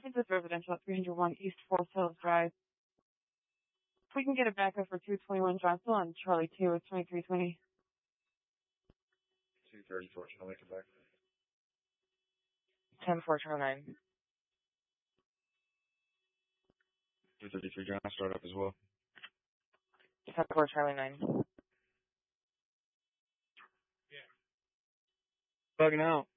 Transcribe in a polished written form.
Washington Residential at 301 East Forest Hills Drive. If we can get it back up for 221 Johnston on Charlie 2 with 2320. 234, Charlie, come back. 10-4, Charlie 9. 233, John, start up as well. 10-4, Charlie 9. Yeah. Bugging out.